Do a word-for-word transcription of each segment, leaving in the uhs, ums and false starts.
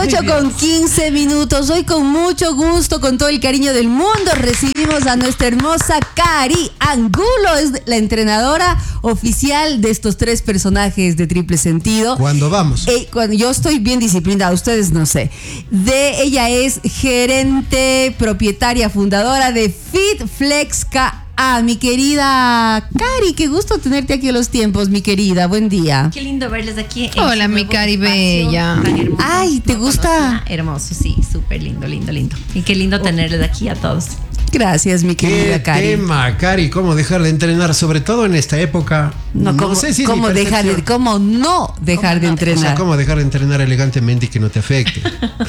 ocho con quince minutos. Hoy con mucho gusto, con todo el cariño del mundo, recibimos a nuestra hermosa Cari Angulo. Es la entrenadora oficial de estos tres personajes de Triple Sentido. ¿Cuándo vamos? Eh, cuando yo estoy bien disciplinada, ustedes no sé. De ella es gerente, propietaria, fundadora de FitFlex K. Ah, mi querida Cari, qué gusto tenerte aquí a los tiempos, mi querida. Buen día. Qué lindo verles aquí. Hola, mi Cari bella. Ay, ¿te gusta? Hermoso, sí, súper lindo, lindo, lindo. Y qué lindo tenerles aquí a todos. Gracias, mi querida ¿Qué Cari. tema, Cari? ¿Cómo dejar de entrenar? Sobre todo en esta época. No, no ¿cómo, sé si cómo dejar de, cómo no dejar ¿Cómo de no? entrenar? O sea, cómo dejar de entrenar elegantemente y que no te afecte.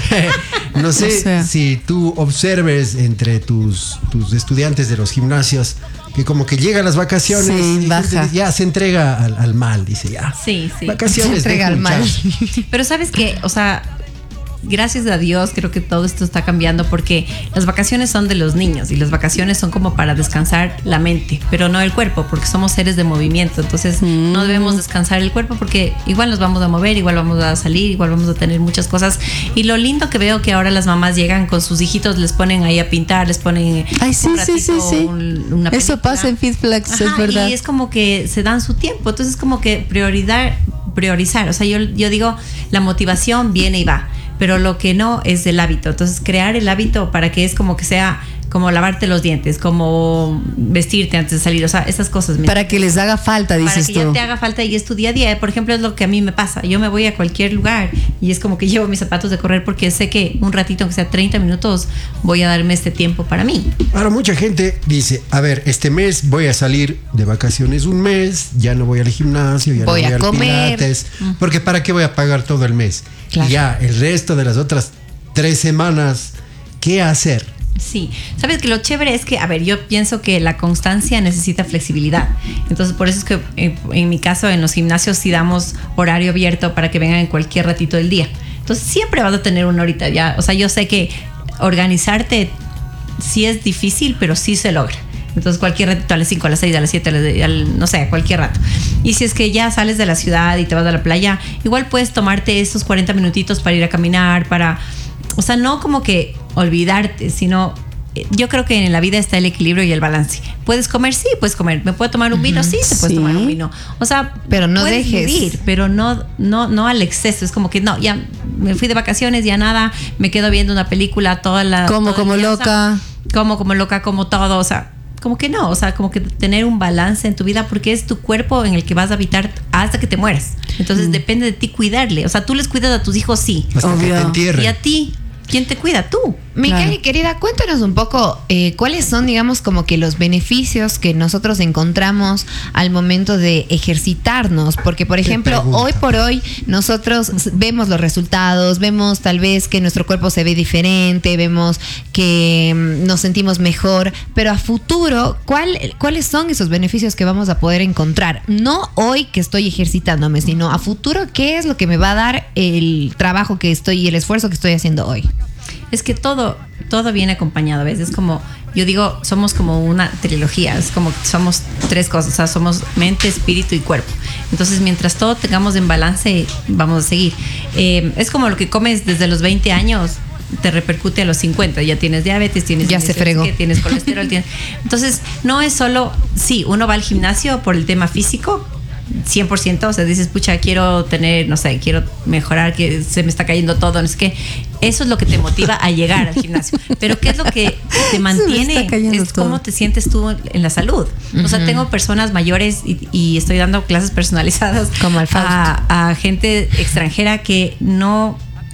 No sé O sea. si tú observes entre tus, tus estudiantes de los gimnasios que como que llegan las vacaciones Sí, y baja. gente ya se entrega al, al mal, dice ya. Sí, sí. Vacaciones. Se entrega deja al un mal. chance. Pero sabes que, o sea, gracias a Dios creo que todo esto está cambiando porque las vacaciones son de los niños y las vacaciones son como para descansar la mente, pero no el cuerpo, porque somos seres de movimiento. Entonces mm. no debemos descansar el cuerpo porque igual nos vamos a mover, igual vamos a salir, igual vamos a tener muchas cosas. Y lo lindo que veo que ahora las mamás llegan con sus hijitos, les ponen ahí a pintar, les ponen Ay, sí, un sí, ratito, sí, sí. un- una Eso película. pasa en FitFlex, Ajá, es verdad. y es como que se dan su tiempo. Entonces es como que priorizar, priorizar. O sea, yo, yo digo, la motivación viene y va, pero lo que no es el hábito. Entonces crear el hábito para que es como que sea como lavarte los dientes, como vestirte antes de salir, o sea, esas cosas. ¿me Para que les haga falta, para dices que tú. ya te haga falta y es tu día a día. Por ejemplo, es lo que a mí me pasa. Yo me voy a cualquier lugar y es como que llevo mis zapatos de correr porque sé que un ratito, aunque sea treinta minutos, voy a darme este tiempo para mí. Ahora mucha gente dice, a ver, este mes voy a salir de vacaciones un mes, ya no voy al gimnasio, ya Voy no voy a al comer. pilates, porque ¿para qué voy a pagar todo el mes? Claro. Y ya el resto de las otras tres semanas, ¿qué hacer? Sí, sabes que lo chévere es que, a ver, yo pienso que la constancia necesita flexibilidad. Entonces, por eso es que eh, en mi caso, en los gimnasios sí damos horario abierto para que vengan en cualquier ratito del día. Entonces, siempre vas a tener una horita ya. O sea, yo sé que organizarte sí es difícil, pero sí se logra. Entonces, cualquier ratito, a las cinco, a las seis, a las siete, a las- al- no sé, a cualquier rato. Y si es que ya sales de la ciudad y te vas a la playa, igual puedes tomarte estos cuarenta minutitos para ir a caminar, para... O sea, no como que olvidarte, sino eh, yo creo que en la vida está el equilibrio y el balance. Puedes comer, sí, puedes comer. ¿Me puedo tomar un vino? Sí, te puedes Sí. tomar un vino. O sea, Pero no puedes dejes. vivir, pero no, no, no al exceso. Es como que no, ya me fui de vacaciones, ya nada, me quedo viendo una película toda la... Como, todo el como día, o loca. sea, como, como loca, como todo, o sea... Como que no, o sea, como que tener un balance en tu vida porque es tu cuerpo en el que vas a habitar hasta que te mueras. Entonces depende de ti cuidarle. O sea, tú les cuidas a tus hijos, sí. Hasta que Obvio. te entierren. Y a ti, ¿quién te cuida? Tú. Mi Claro. Cari, querida, cuéntanos un poco eh, cuáles son, digamos, como que los beneficios que nosotros encontramos al momento de ejercitarnos. Porque, por Qué ejemplo, pregunta. hoy por hoy nosotros vemos los resultados, vemos tal vez que nuestro cuerpo se ve diferente, vemos que mm, nos sentimos mejor, pero a futuro, ¿cuál, ¿cuáles son esos beneficios que vamos a poder encontrar? No hoy que estoy ejercitándome, sino a futuro, ¿qué es lo que me va a dar el trabajo que estoy y el esfuerzo que estoy haciendo hoy? Es que todo, todo viene acompañado, ¿ves? Es como, yo digo, somos como una trilogía, es como que somos tres cosas, o sea, somos mente, espíritu y cuerpo. Entonces, mientras todo tengamos en balance, vamos a seguir. Eh, es como lo que comes desde los veinte años, te repercute a los cincuenta, ya tienes diabetes, tienes Ya se índice, fregó. que tienes colesterol, tienes... Entonces, no es solo, sí, uno va al gimnasio por el tema físico, cien por ciento, o sea, dices, pucha, quiero tener, no sé, quiero mejorar, que se me está cayendo todo, no sé qué. Eso es lo que te motiva a llegar al gimnasio. Pero ¿qué es lo que te mantiene? está cayendo Es todo. cómo te sientes tú en la salud. O sea, tengo personas mayores y, y estoy dando clases personalizadas Como al Fausto. a, a gente extranjera que no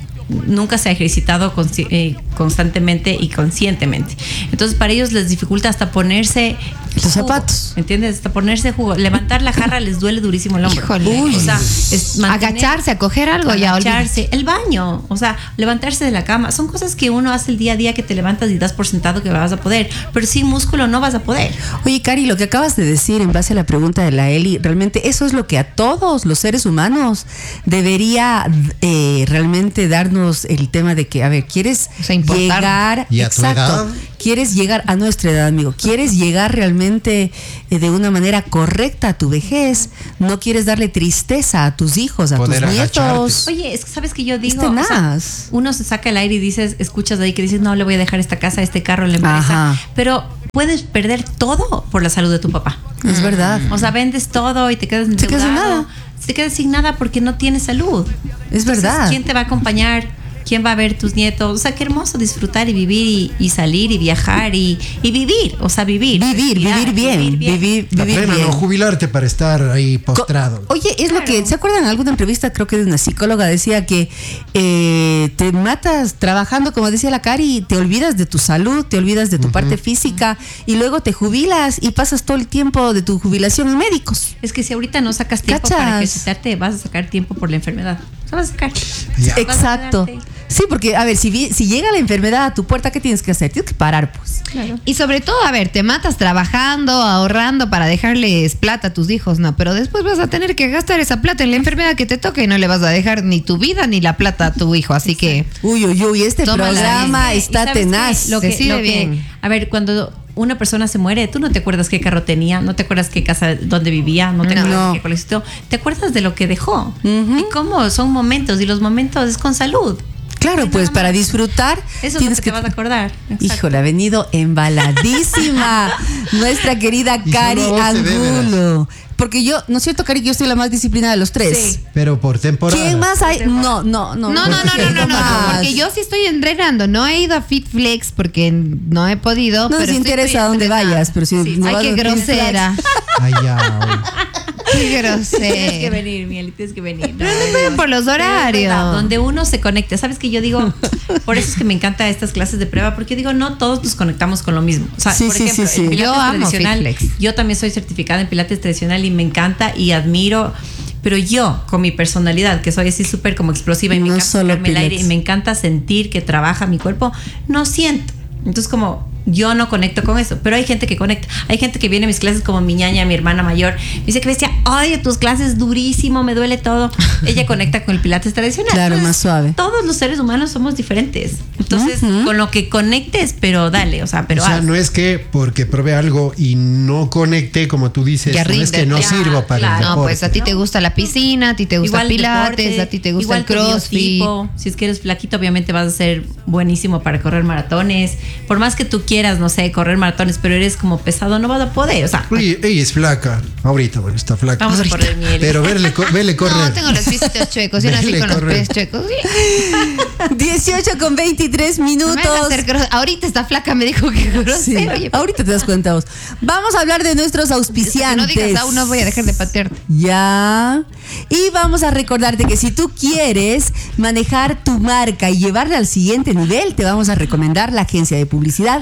nunca se ha ejercitado consci- eh, constantemente y conscientemente. Entonces, para ellos les dificulta hasta ponerse Los jugo, zapatos. ¿entiendes? Hasta ponerse jugo. Levantar la jarra les duele durísimo el hombro. Híjole. O sea, es mantener- Agacharse, a coger algo, ya olvídate. agacharse, el baño, o sea, levantarse de la cama, son cosas que uno hace el día a día que te levantas y das por sentado que vas a poder, pero sin músculo no vas a poder. Oye, Cari, lo que acabas de decir en base a la pregunta de la Eli, realmente eso es lo que a todos los seres humanos debería eh, realmente darnos el tema de que, a ver, ¿quieres O sea, importar. llegar, ¿Y a tu exacto, edad? quieres llegar a nuestra edad, amigo, quieres llegar realmente eh, de una manera correcta a tu vejez, no quieres darle tristeza a tus hijos, a Poder tus agacharte. nietos. Oye, es que sabes que yo digo, Es o sea, tenaz. uno se saca el aire y dices, escuchas de ahí que dices, no, le voy a dejar esta casa, este carro, la empresa, Ajá. pero puedes perder todo por la salud de tu papá. Es verdad. O sea, vendes todo y te quedas Te quedas sin endeudado. nada. Te quedas sin nada porque no tienes salud. Es Entonces, verdad. ¿quién te va a acompañar? ¿Quién va a ver tus nietos? O sea, qué hermoso disfrutar y vivir y, y salir y viajar y, y vivir. O sea, vivir. Vivir, Respirar, vivir bien, vivir, La vivir pena bien. no jubilarte para estar ahí postrado. Co- Oye, es lo Claro. que, ¿se acuerdan en alguna entrevista? Creo que de una psicóloga decía que eh, te matas trabajando, como decía la Cari, te olvidas de tu salud, te olvidas de tu parte física y luego te jubilas y pasas todo el tiempo de tu jubilación en médicos. Es que si ahorita no sacas tiempo ¿Cachas? para ejercitarte, vas a sacar tiempo por la enfermedad. O sea, vas a sacar. Ya. Vas a Exacto. quedarte. Sí, porque, a ver, si, vi- si llega la enfermedad a tu puerta, ¿qué tienes que hacer? Tienes que parar, pues. Claro. Y sobre todo, a ver, te matas trabajando, ahorrando para dejarles plata a tus hijos, no, pero después vas a tener que gastar esa plata en la enfermedad que te toque y no le vas a dejar ni tu vida ni la plata a tu hijo, así que Uy, uy, uy, este Tómala programa Y está ¿sabes qué? tenaz. Lo que, Decide lo que- bien. a ver, cuando una persona se muere, tú no te acuerdas qué carro tenía, no te acuerdas qué casa, dónde vivía, no te No. acuerdas No. qué colegio estudió, te acuerdas de lo que dejó. Ujú. Y cómo son momentos, y los momentos es con salud. Claro, pues para disfrutar Eso es lo tienes que te vas a acordar. Exacto. Híjole, ha venido embaladísima nuestra querida Y Cari solo a vos te ve, Angulo. Porque yo, ¿no es cierto, Cari, que yo soy la más disciplinada de los tres? Sí. Pero por temporada. ¿Quién más hay? No, no, no. No, no, no, no, no, no, más. porque yo sí estoy entrenando. No he ido a FitFlex porque no he podido. No pero nos sí interesa estoy a dónde entrenando. vayas, pero si Sí, no Ay, vas qué a Fit Flex- grosera. Ay, ya, oye. Qué Tienes que grosera. venir, Mieli, tienes que venir. Pero no pueden por los Pero es horarios. verdad, donde uno se conecte. ¿Sabes qué? Yo digo, por eso es que me encantan estas clases de prueba, porque yo digo, no todos nos conectamos con lo mismo. O sea, Sí, por sí, ejemplo, sí, sí. el Pilates Yo amo tradicional, FitFlex. yo también soy certificada en Pilates tradicional y me encanta y admiro. Pero yo, con mi personalidad, que soy así súper como explosiva y me No encanta solo sacarme el aire y Pilates. me encanta sentir que trabaja mi cuerpo, no siento. Entonces, como yo no conecto con eso, pero hay gente que conecta. Hay gente que viene a mis clases como mi ñaña, mi hermana mayor, me dice que bestia, oye, tus clases durísimo, me duele todo. Ella conecta con el Pilates tradicional. Claro, Entonces, más suave. Todos los seres humanos somos diferentes. Entonces, Ujú. con lo que conectes, pero dale, o sea, pero o sea, haz. no es que porque probé algo y no conecte, como tú dices, Ya no es que ríndete. no Ya, sirvo para claro. el No, deporte. pues a ti te gusta la piscina, a ti te gusta Igual Pilates, deporte, a ti te gusta igual el tu CrossFit. biotipo. Si es que eres flaquito, obviamente vas a ser buenísimo para correr maratones. Por más que tú quieras, no sé, correr maratones, pero eres como pesado, no vas a poder. O sea, Oye, ella es flaca. Ahorita, bueno, está flaca. vamos ahorita. a correr miel. Pero verle, co- verle correr. No, tengo los piecitos chuecos, yo nací Vele con los correr. pies chuecos. dieciocho con veintitrés No me minutos. vas a hacer gros- Ahorita esta flaca me dijo que Sí, grosero. Oye, ahorita te das cuenta vos. Vamos a hablar de nuestros si no auspiciantes. digas aún no voy a dejar de patearte. Ya. Y vamos a recordarte que si tú quieres manejar tu marca y llevarla al siguiente nivel, te vamos a recomendar la agencia de publicidad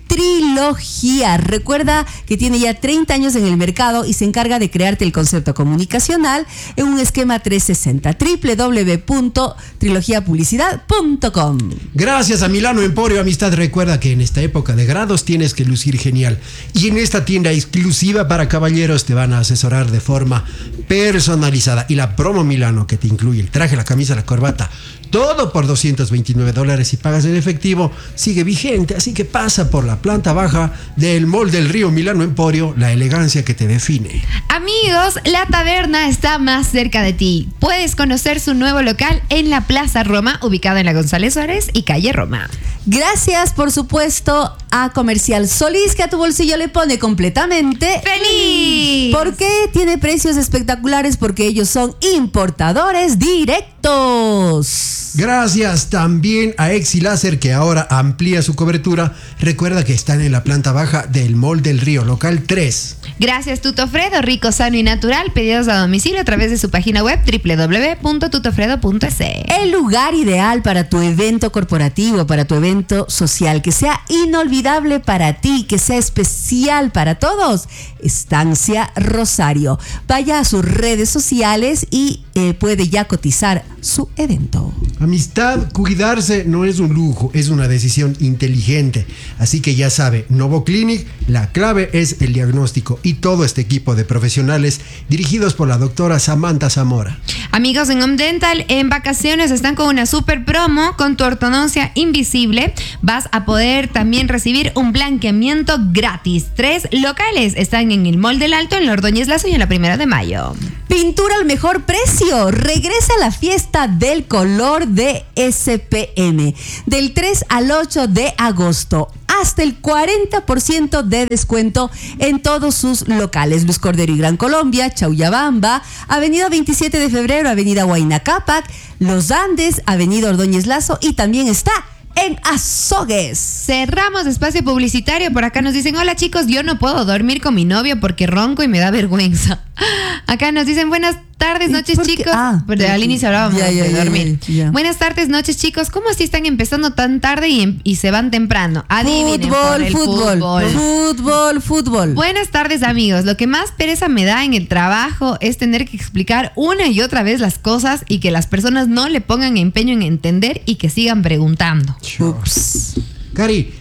Trilogía. Recuerda que tiene ya treinta años en el mercado y se encarga de crearte el concepto comunicacional en un esquema trescientos sesenta. doble u doble u doble u punto trilogía publicidad punto com. Gracias a Milano Emporio Amistad. Recuerda que en esta época de grados tienes que lucir genial. Y en esta tienda exclusiva para caballeros te van a asesorar de forma personalizada. Y la promo Milano, que te incluye el traje, la camisa, la corbata, todo por doscientos veintinueve dólares y pagas en efectivo, sigue vigente. Así que pasa por la planta baja del Mall del Río Milano Emporio, la elegancia que te define. Amigos, la taberna está más cerca de ti. Puedes conocer su nuevo local en la Plaza Roma, ubicada en la González Suárez y calle Roma. Gracias, por supuesto, a Comercial Solís, que a tu bolsillo le pone completamente ¡Feliz! ¿Por qué tiene precios espectaculares? Porque ellos son importadores directos. Gracias también a Exiláser, que ahora amplía su cobertura. Recuerda que están en la planta baja del Mall del Río, local tres. Gracias Tutofredo, rico, sano y natural. Pedidos a domicilio a través de su página web doble u doble u doble u punto tutofredo punto es. El lugar ideal para tu evento corporativo, para tu evento social, que sea inolvidable para ti, que sea especial para todos. Estancia Rosario. Vaya a sus redes sociales y eh, puede ya cotizar su evento. Amistad, cuidarse no es un lujo, es una decisión inteligente. Así que ya sabe, Novo Clinic, la clave es el diagnóstico y todo este equipo de profesionales dirigidos por la doctora Samantha Zamora. Amigos, en Home Dental, en vacaciones están con una super promo. Con tu ortodoncia invisible vas a poder también recibir un blanqueamiento gratis. Tres locales están en el Mall del Alto, en la Ordóñez Lazo y en la Primera de Mayo. Pintura al mejor precio. Regresa a la fiesta del color de S P M. Del tres al ocho de agosto. Hasta el cuarenta por ciento de descuento en todos sus locales. Luis Cordero y Gran Colombia, Chauyabamba, Avenida veintisiete de febrero, Avenida Huayna Cápac, Los Andes, Avenida Ordóñez Lazo y también está en Azogues. Cerramos espacio publicitario. Por acá nos dicen: hola chicos, yo no puedo dormir con mi novio porque ronco y me da vergüenza. Acá nos dicen: buenas tardes, noches chicos. Ah, Pero al inicio hablábamos ya, ya, de ya, dormir. ya, ya. Buenas tardes, noches chicos. ¿Cómo así están empezando tan tarde y, y se van temprano? Adivinen, por Fútbol, el fútbol, fútbol. fútbol, fútbol. Buenas tardes, amigos. Lo que más pereza me da en el trabajo es tener que explicar una y otra vez las cosas y que las personas no le pongan empeño en entender y que sigan preguntando. Ups. Cari,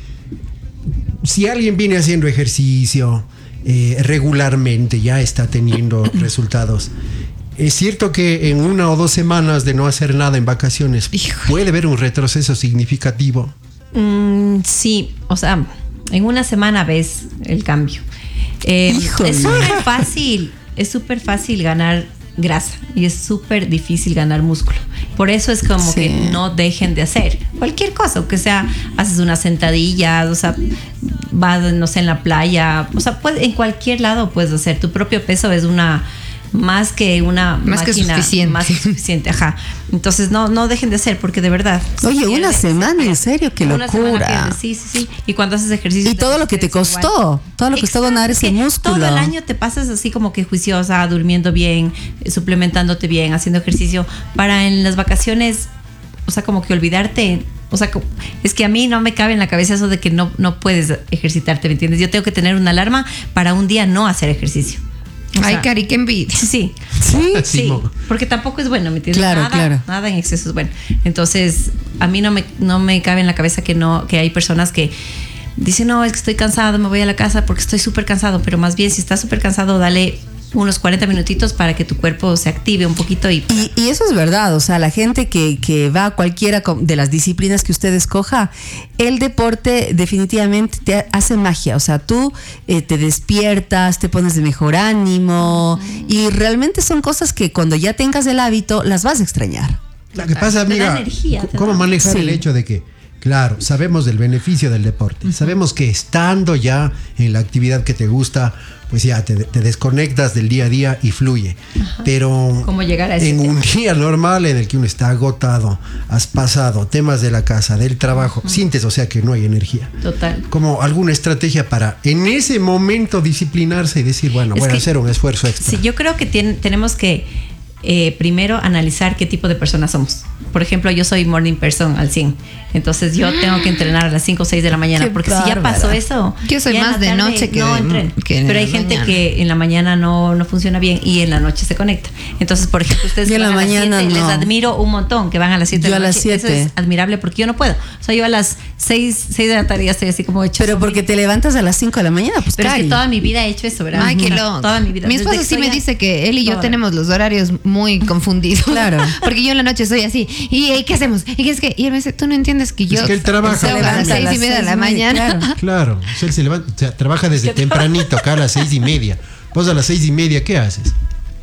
si alguien viene haciendo ejercicio eh, regularmente, ya está teniendo resultados. Es cierto que en una o dos semanas de no hacer nada en vacaciones Híjole. puede haber un retroceso significativo. Mm, sí, o sea, en una semana ves el cambio. Eh, Híjole. es súper fácil, es súper fácil ganar grasa y es súper difícil ganar músculo. Por eso es como Sí. que no dejen de hacer cualquier cosa, aunque sea haces una sentadilla, o sea, vas, no sé, en la playa, o sea, puede, en cualquier lado puedes hacer. Tu propio peso es una más que una Más que máquina, suficiente. más que suficiente, ajá. Entonces no, no dejen de hacer porque de verdad. se Oye, una pierde- semana, en serio, qué una semana locura. pierdes, sí, sí, sí. Y cuando haces ejercicio. Y todo lo que te costó, todo lo que costó ganar ese Es que músculo. Todo el año te pasas así como que juiciosa, durmiendo bien, eh, suplementándote bien, haciendo ejercicio, para en las vacaciones, o sea, como que olvidarte. O sea, co- es que a mí no me cabe en la cabeza eso de que no, no puedes ejercitarte, ¿me entiendes? Yo tengo que tener una alarma para un día no hacer ejercicio. O Ay, sea, Cari, qué envidia. Sí, sí. Sí. Sí, Simo. porque tampoco es bueno, ¿me entiendes? Claro, nada, claro. Nada en exceso es bueno. Entonces, a mí no me, no me cabe en la cabeza que no, que hay personas que dicen, no, es que estoy cansado, me voy a la casa porque estoy súper cansado. Pero más bien, si estás súper cansado, dale unos cuarenta minutitos para que tu cuerpo se active un poquito y... Y, y eso es verdad, o sea, la gente que, que va a cualquiera com- de las disciplinas que usted escoja, el deporte definitivamente te hace magia, o sea, tú eh, te despiertas, te pones de mejor ánimo y realmente son cosas que cuando ya tengas el hábito las vas a extrañar. Lo que pasa, Te da amiga, energía, te ¿cómo da- manejar Sí. el hecho de que, claro, sabemos del beneficio del deporte, sabemos que estando ya en la actividad que te gusta, pues ya te, te desconectas del día a día y fluye. Pero ¿Cómo llegar a ese en tema? un día normal en el que uno está agotado, has pasado temas de la casa, del trabajo, sientes, o sea, que no hay energía. Total. Como alguna estrategia para en ese momento disciplinarse y decir, bueno, Es voy a que- hacer un esfuerzo extra. Sí, yo creo que tien- tenemos que eh, primero analizar qué tipo de personas somos. Por ejemplo, yo soy morning person al cien. Entonces yo tengo que entrenar a las cinco o seis de la mañana. Qué Porque si ya bárbara. pasó eso. Yo soy ya en más la de tarde noche que no de- entreno. que en Pero hay la gente mañana. que en la mañana no, no funciona bien y en la noche se conecta. Entonces, por ejemplo, ustedes Yo que en la van a las mañana siete, no. les admiro un montón que van a las siete Yo de la a las noche. Eso siete. es admirable porque yo no puedo. O sea, yo a las seis de la tarde ya estoy así como hecho. Pero porque te levantas a las cinco de la mañana, pues Pero es Cari. que toda mi vida he hecho eso, ¿verdad? Ay, qué O sea, loco. Toda mi vida. Mi Desde esposo que sí estoy me a- dice que él y yo toda. tenemos los horarios muy confundidos. Claro. Porque yo en la noche soy así. ¿Y eh, qué hacemos? ¿Y qué es que? Y él me dice, tú no entiendes que yo que él trabaja. salgo a las levanta a seis las y media de la seis y media, mañana. claro. Claro, o sea, él se levanta, o sea, trabaja desde tempranito, acá a las seis y media. Vos a las seis y media, ¿qué haces?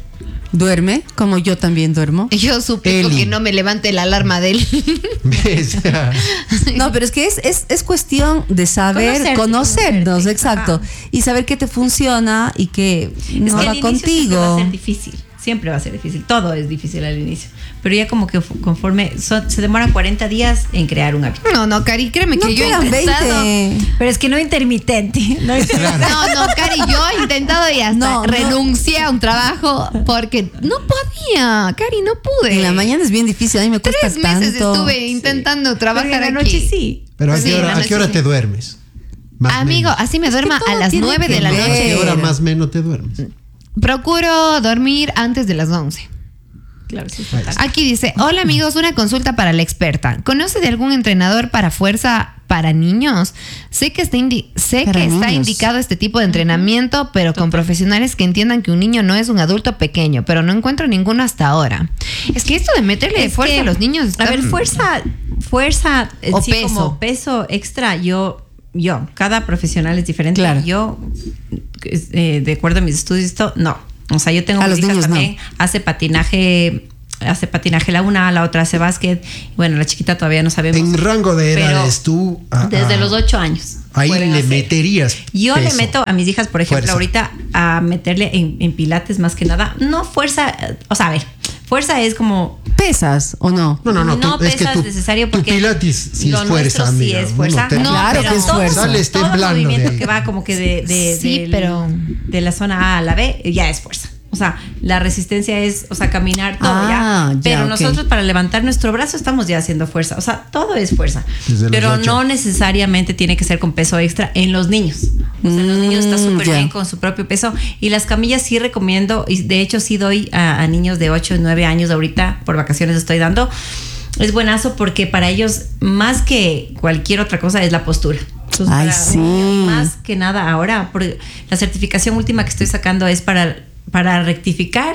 Duerme, como yo también duermo. Y yo suplico Eli. que no me levante la alarma de él. ¿Ves? No, pero es que es, es, es cuestión de saber Conocerte, conocernos, conocerte. exacto. Ajá. Y saber qué te funciona y qué Es no que va al inicio siempre va a contigo. ser difícil. Siempre va a ser difícil. Todo es difícil al inicio. Pero ya como que fu- conforme son- se demora cuarenta días en crear un hábito. No, no, Cari, créeme No que yo he quedan intentado. veinte. Pero es que no intermitente. No No, no, Cari, yo he intentado y hasta No, no. renuncié a un trabajo porque no podía. Cari, no pude. En la mañana es bien difícil, a mí me cuesta Tres meses tanto. estuve intentando trabajar en la aquí. noche sí. Pero ¿a Sí, qué en hora, la ¿a noche qué hora sí. te duermes? Más Amigo, menos. así me duerma todo a las tiene nueve que de la ver. ¿A noche. qué hora más menos te duermes? Procuro dormir antes de las once. Claro, sí, fatal. Aquí dice, hola amigos, una consulta para la experta. ¿Conoce de algún entrenador para fuerza para niños? Sé que está, indi- sé Para que está niños. indicado este tipo de entrenamiento, pero con profesionales que entiendan que un niño no es un adulto pequeño, pero no encuentro ninguno hasta ahora. Es que esto de meterle Es fuerza que, a los niños está... A ver, fuerza, fuerza, eh, O sí, peso. como peso extra, yo, yo, cada profesional es diferente. Claro. Yo, eh, de acuerdo a mis estudios, esto, no. O sea, yo tengo A una los hija niños, también, hace patinaje, hace patinaje la una, la otra hace básquet. Bueno, la chiquita todavía no sabemos. En rango de pero edades tú... ah, desde ah, los ocho años. Ahí pueden le hacer. meterías Yo peso. le meto a mis hijas, por ejemplo, Fuerza. ahorita a meterle en, en pilates más que nada. No fuerza, eh, o sea, a ver, fuerza es como ¿Pesas o no? No, no, no. no tú- es que pesas tú- necesario tu porque pilates sí lo es fuerza, nuestro sí amiga. es fuerza. Uno te- No, Claro pero que es todo- fuerza. Sales todo temblando de movimiento ahí. que va como que de, de, Sí, del- pero- de la zona A a la B ya es fuerza. O sea, la resistencia es, o sea, caminar todo Ah, ya. ya, Pero ok. nosotros para levantar nuestro brazo estamos ya haciendo fuerza. O sea, todo es fuerza. Desde los Pero ocho. no necesariamente tiene que ser con peso extra en los niños. O sea, en los niños está Mm, súper ya. bien con su propio peso. Y las camillas sí recomiendo, y de hecho sí doy a, a niños de ocho y nueve años ahorita, por vacaciones estoy dando. Es buenazo porque para ellos, más que cualquier otra cosa, es la postura. Entonces, Ay, para sí. un niño, más que nada ahora, por- la certificación última que estoy sacando es para, para rectificar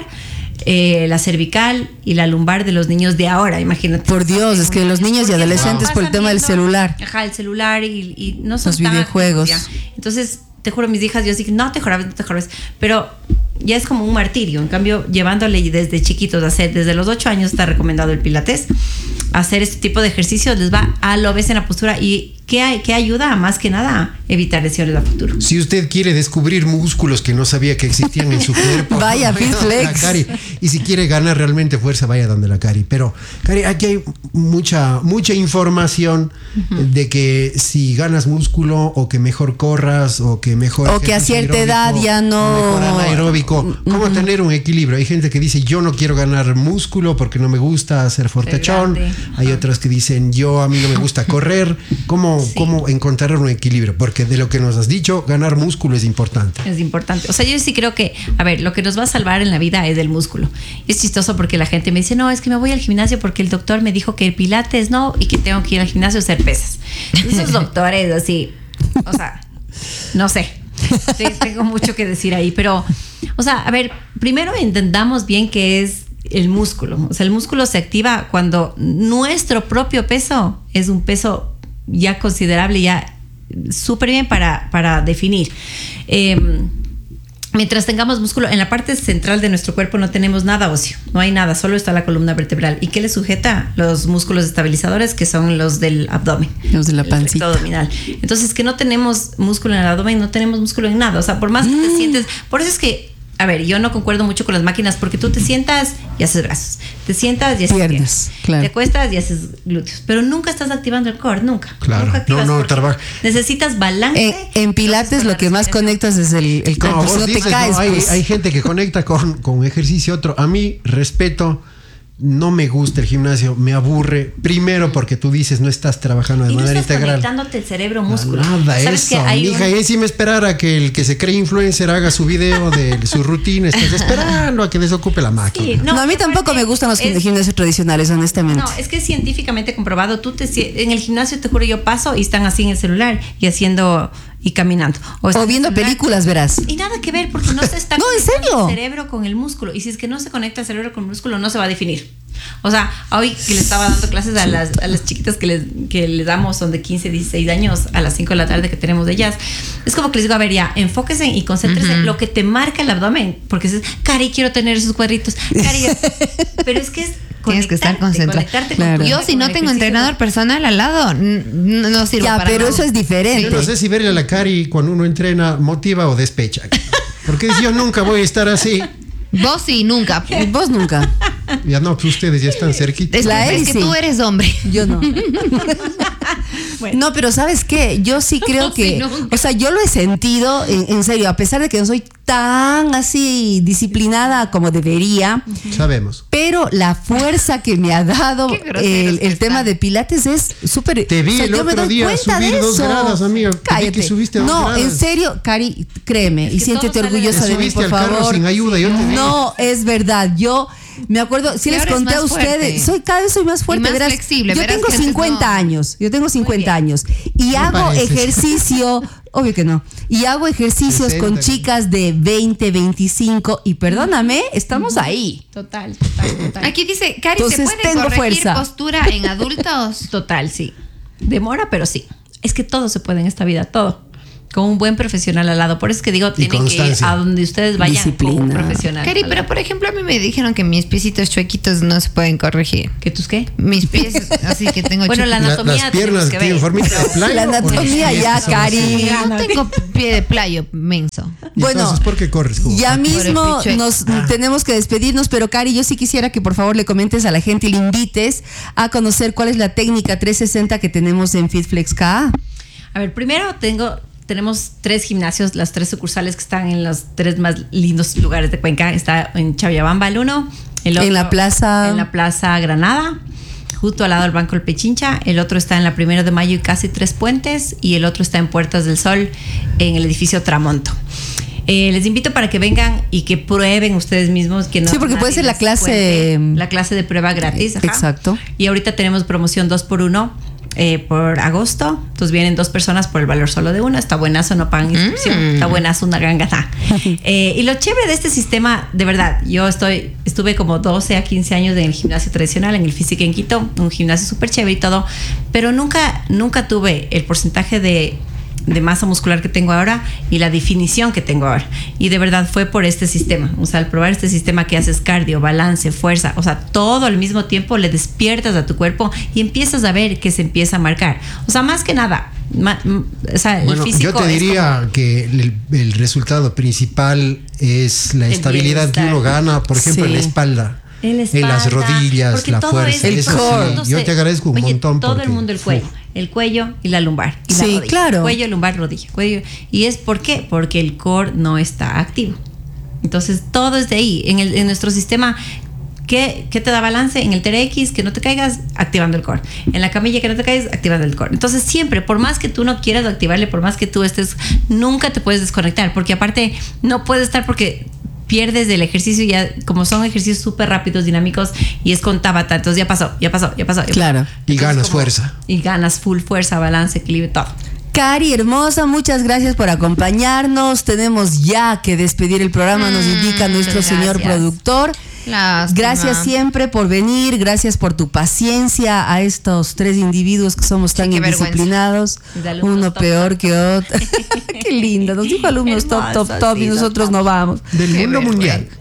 eh, la cervical y la lumbar de los niños de ahora, imagínate. Por Dios, es que los niños y Porque adolescentes no por el pasan tema del viendo- celular. Ajá, el celular y, y no son Los tan videojuegos. activos ya. Entonces, te juro, mis hijas, yo sí, no te jorabes, no te jorabes. Pero ya es como un martirio. En cambio, llevándole desde chiquitos a hacer, desde los ocho años está recomendado el pilates, hacer este tipo de ejercicios les va a lo ves en la postura y que, hay, que ayuda más que nada a evitar lesiones a futuro. Si usted quiere descubrir músculos que no sabía que existían en su cuerpo, Vaya, donde la Fitflex. Cari. Y si quiere ganar realmente fuerza, vaya donde la Cari. Pero, Cari, aquí hay mucha, mucha información de que si ganas músculo o que mejor corras o que mejor... O que a ejercicio cierta edad aeróbico, ya no- Mejor anaeróbico. ¿Cómo tener un equilibrio? Hay gente que dice, yo no quiero ganar músculo porque no me gusta hacer fortachón. grande. Hay otras que dicen, yo a mí no me gusta correr. ¿Cómo, Sí. cómo encontrar un equilibrio? Porque de lo que nos has dicho, ganar músculo es importante. Es importante. O sea, yo sí creo que, a ver, lo que nos va a salvar en la vida es el músculo. Es chistoso porque la gente me dice, no, es que me voy al gimnasio porque el doctor me dijo que el pilates no y que tengo que ir al gimnasio a hacer pesas. Esos doctores así, o sea, no sé. Sí, tengo mucho que decir ahí, pero, o sea, a ver, primero entendamos bien qué es el músculo. O sea, el músculo se activa cuando nuestro propio peso es un peso ya considerable, ya súper bien para, para definir. Eh, mientras tengamos músculo, en la parte central de nuestro cuerpo no tenemos nada óseo, no hay nada, solo está la columna vertebral. ¿Y qué le sujeta? Los músculos estabilizadores, que son los del abdomen. Los de la el pancita. recto abdominal. Entonces, que no tenemos músculo en el abdomen, no tenemos músculo en nada. O sea, por más que te sientes... Por eso es que, a ver, yo no concuerdo mucho con las máquinas porque tú te sientas y haces brazos. Te sientas y haces Piernas, piernas. claro. Te acuestas y haces glúteos. Pero nunca estás activando el core, nunca. Claro. Nunca activas No, no, porque trabaja. necesitas balance. En, en Pilates Entonces, lo que más con la conectas es el, el No, cuerpo, si vos no te dices, caes. no, hay, pues. hay gente que conecta con, con ejercicio otro. A mí, respeto, no me gusta el gimnasio, me aburre. Primero porque tú dices, no estás trabajando de y no manera estás integral. conectándote el cerebro-músculo. Nada, ¿Sabes eso, que hay mija. un- Y encima esperar a que el que se cree influencer haga su video de su rutina. Estás esperando a que desocupe la máquina. Sí, No, a mí tampoco aparte me gustan los es- gimnasios tradicionales, honestamente. No, es que es científicamente comprobado. Tú te sie- en el gimnasio, te juro, yo paso y están así en el celular y haciendo y caminando. O están en viendo el celular. películas, verás. Y nada que ver porque no se está No, ¿en conectando serio? el cerebro con el músculo. Y si es que no se conecta el cerebro con el músculo, no se va a definir. O sea, hoy que le estaba dando clases a las, a las chiquitas que les, que les damos, son de quince, dieciséis años, a las cinco de la tarde que tenemos de ellas, es como que les digo, a ver, ya, enfóquense y concéntrense en lo que te marca el abdomen. Porque dices, Cari, quiero tener esos cuadritos. Cari, pero es que es Tienes que estar conectarte, concentrado. conectarte Claro. con tu- Yo si con no el tengo ejercicio. entrenador personal al lado, n- n- no sirvo Ya, para pero nada. eso es diferente. Yo no sé si verle a la Cari cuando uno entrena motiva o despecha. Porque yo nunca voy a estar así. Vos sí, nunca. Vos nunca. Ya no, pues ustedes ya están cerquita. Es, La que, es Eli que sí. tú eres hombre. Yo no. Bueno. No, pero ¿sabes qué? Yo sí creo No, que, sí, nunca. o sea, yo lo he sentido, en, en serio, a pesar de que no soy tan así disciplinada como debería, Sabemos. pero la fuerza que me ha dado Qué groseros el, que el tema están. de Pilates es súper... Te vi o sea, el yo me otro doy día cuenta subir de dos eso. gradas, amiga. Te vi que Cállate. subiste dos no, gradas. en serio, Cari, créeme, Es y que siéntete todo sale de- orgullosa Te de mí, subiste por al carro favor. sin ayuda, yo te vi. No, es verdad, yo Me acuerdo, si Y les ahora es conté a más ustedes, fuerte. soy cada vez soy más fuerte, más verás. flexible, Yo verás tengo que antes cincuenta no. años, yo tengo cincuenta bien. años y No hago pareces. ejercicio, obvio que no, y hago ejercicios sesenta. con chicas de veinte, veinticinco y perdóname, estamos ahí. Total, total, total. Aquí dice, Cari, Entonces, ¿se puede tengo corregir fuerza. postura en adultos? Total, sí. Demora, pero sí. Es que todo se puede en esta vida, todo. Con un buen profesional al lado. Por eso es que digo, tienen que ir constancia. a donde ustedes vayan Disciplina. con un profesional. Cari, al pero lado. por ejemplo, a mí me dijeron que mis piecitos chuequitos no se pueden corregir. ¿Que tus qué? Mis pies, así que tengo Bueno, la chuequitos. La- anatomía las piernas tenemos que tienen ver. formita de playo. La o los anatomía pies ya, que son Cari. así. No tengo pie de playo, menso. Y Bueno, entonces, ¿por qué corres? Como? Ya Por mismo el pichué. nos tenemos que despedirnos, pero Cari, yo sí quisiera que por favor le comentes a la gente y le invites a conocer cuál es la técnica trescientos sesenta que tenemos en FitFlex K A. A ver, primero tengo, tenemos tres gimnasios, las tres sucursales que están en los tres más lindos lugares de Cuenca. Está en Chabayabamba el uno, el otro En la plaza- en la Plaza Granada, justo al lado del Banco El Pichincha. El otro está en la Primero de Mayo y casi Tres Puentes, y el otro está en Puertas del Sol, en el edificio Tramonto. Eh, les invito para que vengan y que prueben ustedes mismos. Que no, Sí, porque puede nadie ser la les clase- cuente. La clase de prueba gratis. Ajá. Exacto. Y ahorita tenemos promoción dos por uno eh, por agosto. Entonces vienen dos personas por el valor solo de una. Está buenazo, no pagan inscripción. Mm. Está buenazo, una gran gata. Eh, y lo chévere de este sistema, de verdad, yo estoy estuve como doce a quince años en el gimnasio tradicional, en el Física en Quito, un gimnasio súper chévere y todo, pero nunca, nunca tuve el porcentaje de de masa muscular que tengo ahora y la definición que tengo ahora. Y de verdad fue por este sistema. O sea, al probar este sistema que haces cardio, balance, fuerza, o sea, todo al mismo tiempo le despiertas a tu cuerpo y empiezas a ver que se empieza a marcar. O sea, más que nada, ma- m- o sea, el Bueno, físico yo te es diría como- que el, el resultado principal es la El estabilidad que bienestar. uno gana, por ejemplo, Sí. en la espalda. En la En las espalda, rodillas, porque la todo fuerza. es- Eso el sí, core. yo te agradezco un Oye, montón. todo porque, el mundo el cuello, uf, el cuello y la lumbar y la Sí, rodilla. claro. Cuello, lumbar, rodilla, cuello. Y es ¿por qué? Porque el core no está activo. Entonces todo es de ahí. En, el, en nuestro sistema, ¿qué, ¿qué te da balance? En el T R X, que no te caigas, activando el core. En la camilla, que no te caigas, activando el core. Entonces siempre, por más que tú no quieras activarle, por más que tú estés, nunca te puedes desconectar, porque aparte no puedes estar porque pierdes del ejercicio, ya como son ejercicios súper rápidos, dinámicos, y es con Tabata, entonces ya pasó, ya pasó, ya pasó. ya pasó. Claro. Y Entonces, ganas como- fuerza. Y ganas full fuerza, balance, equilibrio, todo. Cari, hermosa, muchas gracias por acompañarnos. Tenemos ya que despedir el programa, nos Mm, indica nuestro muchas señor gracias. productor. Lástima. Gracias siempre por venir, gracias por tu paciencia a estos tres individuos que somos tan qué vergüenza. indisciplinados, De alumnos uno top, peor top, que otro. Qué lindo, nos dijo alumnos top, top, Hermoso, top y sí, nosotros top, no vamos. Del Qué mundo vergüenza. mundial.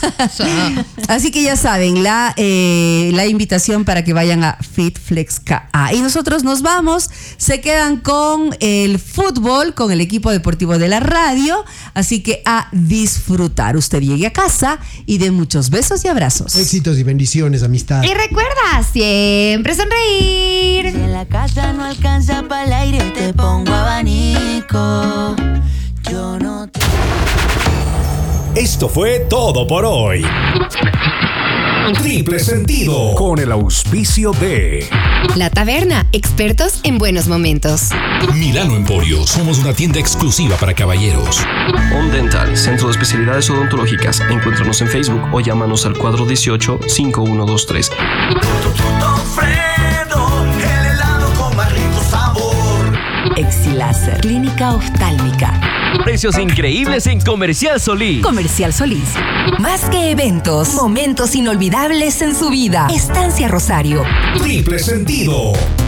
Así que ya saben, la, eh, la invitación para que vayan a FitFlex K A. Y nosotros nos vamos, se quedan con el fútbol, con el equipo deportivo de la radio. Así que a disfrutar. Usted llegue a casa y de muchos besos y abrazos. Éxitos y bendiciones, amistad. Y recuerda, siempre sonreír. Si en la casa no alcanza para el aire, te pongo abanico. Yo no te... Esto fue todo por hoy. Triple Sentido, con el auspicio de La Taberna, expertos en buenos momentos. Milano Emporio, somos una tienda exclusiva para caballeros. Home Dental, centro de especialidades odontológicas. Encuéntranos en Facebook o llámanos al cuatro uno ocho, cinco uno dos tres. Fredo, el helado con más rico sabor. Exiláser, clínica oftálmica. Precios increíbles en Comercial Solís. Comercial Solís. Más que eventos, momentos inolvidables en su vida. Estancia Rosario. Triple Sentido.